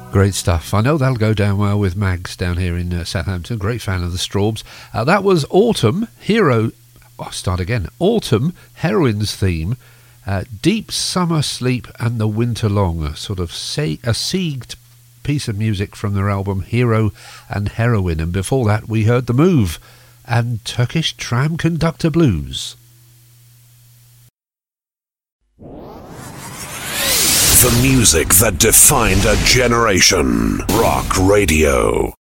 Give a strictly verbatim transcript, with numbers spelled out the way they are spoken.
Great stuff. I know that'll go down well with Mags down here in uh, Southampton. Great fan of the Strawbs. Uh, that was Autumn, Hero... I'll start again. Autumn, Heroine's theme, uh, Deep Summer Sleep and the Winter Long, a sort of se- a sieged piece of music from their album Hero and Heroine. And before that, we heard The Move and Turkish Tram Conductor Blues. The music that defined a generation. Rock Radio.